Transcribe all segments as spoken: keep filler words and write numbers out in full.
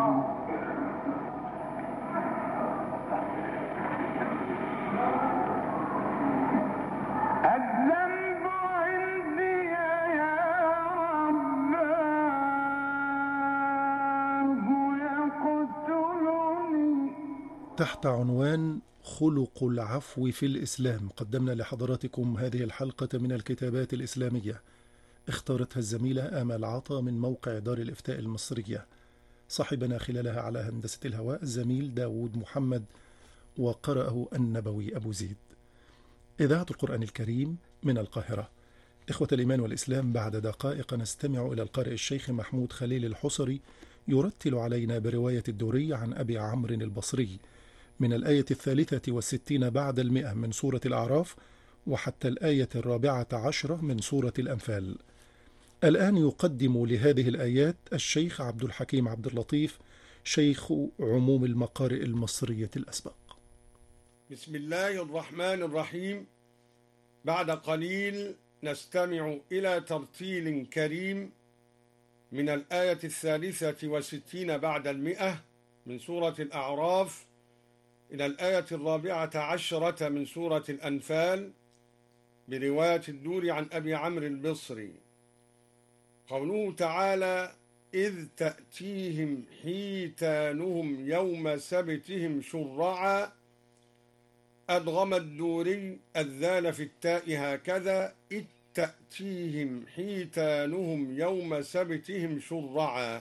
تحت عنوان خلق العفو في الإسلام قدمنا لحضراتكم هذه الحلقة من الكتابات الإسلامية، اختارتها الزميلة آمال عطا من موقع دار الإفتاء المصرية. صاحبنا خلالها على هندسة الهواء الزميل داود محمد، وقرأه النبوي أبو زيد. إذاعة القرآن الكريم من القاهرة. إخوة الإيمان والإسلام، بعد دقائق نستمع إلى القارئ الشيخ محمود خليل الحصري يرتل علينا برواية الدوري عن أبي عمرو البصري من الآية الثالثة والستين بعد المئة من سورة الأعراف وحتى الآية الرابعة عشرة من سورة الأنفال. الآن يقدم لهذه الآيات الشيخ عبد الحكيم عبد اللطيف، شيخ عموم المقارئ المصرية الأسبق. بسم الله الرحمن الرحيم. بعد قليل نستمع إلى ترتيل كريم من الآية الثالثة والستين بعد المئة من سورة الأعراف إلى الآية الرابعة عشرة من سورة الأنفال برواية الدوري عن أبي عمرو البصري. قوله تعالى: إذ تأتيهم حيتانهم يوم سبتهم شرعا، أدغم الدوري الذال في التاء هكذا: إذ تأتيهم حيتانهم يوم سبتهم شرعا.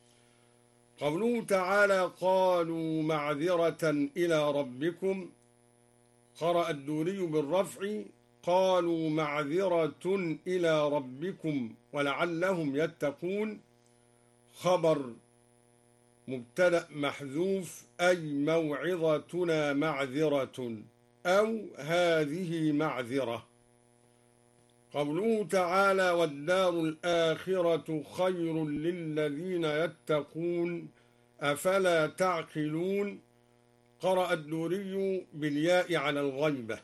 قوله تعالى: قالوا معذرة إلى ربكم، قرأ الدوري بالرفع: قالوا معذرة إلى ربكم ولعلهم يتقون. خبر مبتدأ محذوف، أي موعظتنا معذرة أو هذه معذرة. قوله تعالى: والدار الآخرة خير للذين يتقون أفلا تعقلون، قرأ الدوري بالياء على الغيبة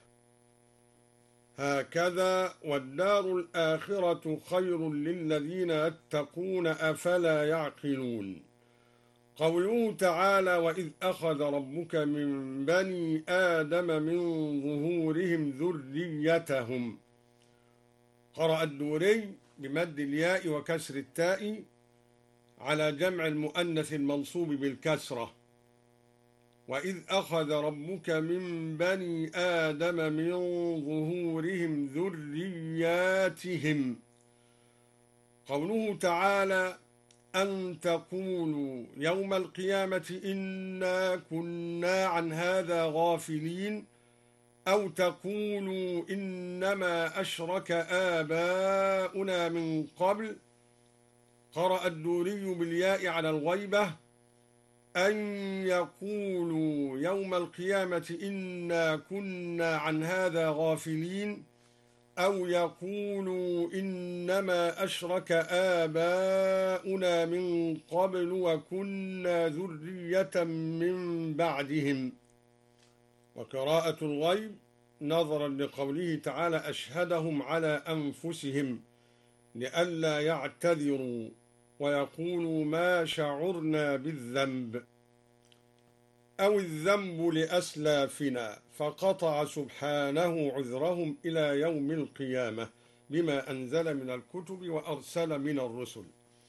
هكذا: والدار الآخرة خير للذين يتقون أفلا يعقلون. قوله تعالى: وإذ أخذ ربك من بني آدم من ظهورهم ذريتهم، قرأ الدوري بمد الياء وكسر التاء على جمع المؤنث المنصوب بالكسرة. وإذ أخذ ربك من بني آدم من ظهورهم ذرياتهم. قوله تعالى: أن تقولوا يوم القيامة إنا كنا عن هذا غافلين، أو تقولوا إنما أشرك آباؤنا من قبل، قرأ الدوري بالياء على الغيبة: أن يقولوا يوم القيامة إنا كنا عن هذا غافلين، أو يقولوا إنما أشرك آباؤنا من قبل وكنا ذرية من بعدهم. وقراءة الغيب نظرا لقوله تعالى: أشهدهم على أنفسهم لئلا يعتذروا ويقولوا ما شعرنا بالذنب، أو الذنب لأسلافنا، فقطع سبحانه عذرهم إلى يوم القيامة بما أنزل من الكتب وأرسل من الرسل.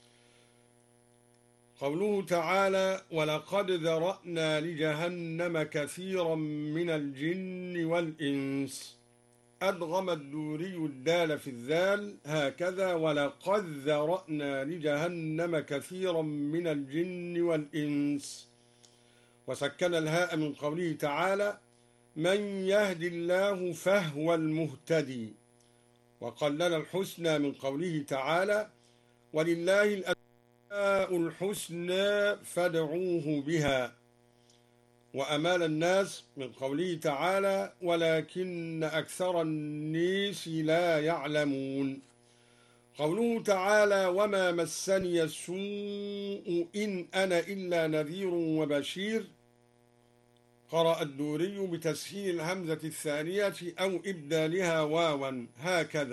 قوله تعالى: ولقد ذرأنا لجهنم كثيرا من الجن والإنس، أدغم الدوري الدال في الذال هكذا: ولقد ذرأنا لجهنم كثيرا من الجن والإنس، وسكن الهاء من قوله تعالى: من يهد الله فهو المهتدي، وقلل الحسنى من قوله تعالى: ولله الأسماء الحسنى فادعوه بها، وأمال الناس من قوله تعالى: ولكن أكثر الناس لا يعلمون. قوله تعالى: وما مسني السوء إن أنا إلا نذير وبشير، قرأ الدوري بتسهيل الهمزة الثانية أو إبدالها واوا هكذا: